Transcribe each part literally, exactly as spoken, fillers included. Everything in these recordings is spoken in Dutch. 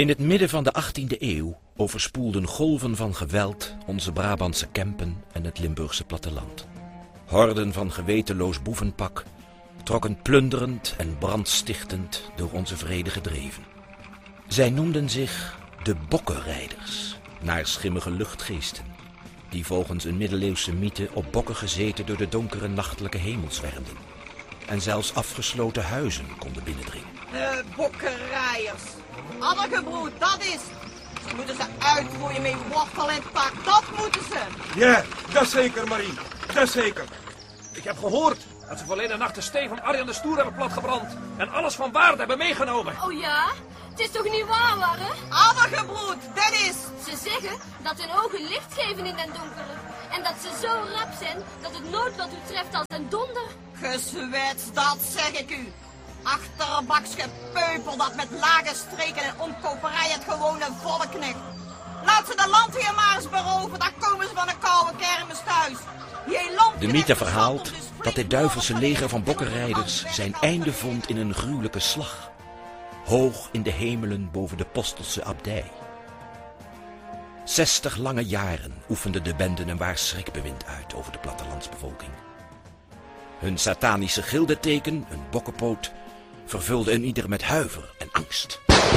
In het midden van de achttiende eeuw overspoelden golven van geweld onze Brabantse Kempen en het Limburgse platteland. Horden van gewetenloos boevenpak trokken plunderend en brandstichtend door onze vrede gedreven. Zij noemden zich de bokkenrijders, naar schimmige luchtgeesten, die volgens een middeleeuwse mythe op bokken gezeten door de donkere nachtelijke hemel zwermden en zelfs afgesloten huizen konden binnendringen. De bokkenrijders. Addergebroed, dat is. Ze moeten ze uitroeien met wortel en tak, dat moeten ze. Ja, dat zeker, Marie. Dat zeker. Ik heb gehoord dat ze verleden nacht de steen van Arjan de Stoer hebben platgebrand en alles van waarde hebben meegenomen. Oh ja? Het is toch niet waar, Warre? Addergebroed, dat is. Ze zeggen dat hun ogen licht geven in den donkere. En dat ze zo rap zijn dat het noodlot u treft als een donder. Gezwets, dat zeg ik u. Achterbaks gepeupel dat met lage streken en omkoperij het gewone volk knecht. Laat ze de landheer maar eens beroven, dan komen ze van een koude kermis thuis. De mythe verhaalt dat dit duivelse leger van bokkenrijders zijn einde vond in een gruwelijke slag, hoog in de hemelen boven de Postelse abdij. Zestig lange jaren oefende de benden een waar schrikbewind uit over de plattelandsbevolking. Hun satanische gildeteken, een bokkenpoot, vervulde een ieder met huiver en angst.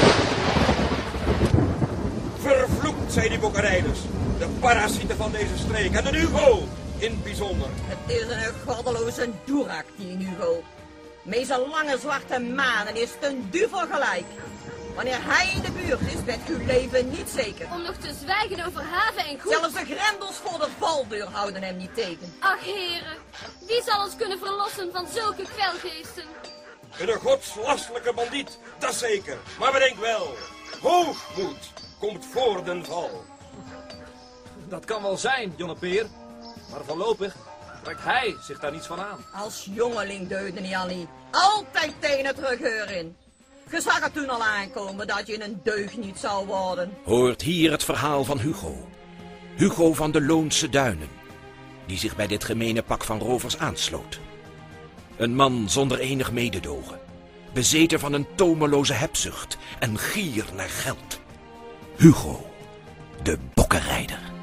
Vervloekt zijn die bokkenrijders, de parasieten van deze streek en de Hugo in het bijzonder. Het is een goddeloze doerak, die Hugo. Met zijn lange zwarte manen is het een duvel gelijk. Wanneer hij in de buurt is, bent uw leven niet zeker. Om nog te zwijgen over haven en goed. Zelfs de grendels voor de valdeur houden hem niet tegen. Ach heren, wie zal ons kunnen verlossen van zulke kwelgeesten? Een godslastelijke bandiet, dat zeker. Maar bedenk wel, hoogmoed komt voor den val. Dat kan wel zijn, Jonne Peer. Maar voorlopig trekt hij zich daar niets van aan. Als jongeling deugde niet Annie. Altijd tegen het terugeur in. Je zag het toen al aankomen dat je een deugniet zou worden. Hoort hier het verhaal van Hugo. Hugo van de Loonse Duinen, die zich bij dit gemene pak van rovers aansloot. Een man zonder enig mededogen, bezeten van een tomeloze hebzucht en gier naar geld. Hugo, de bokkenrijder.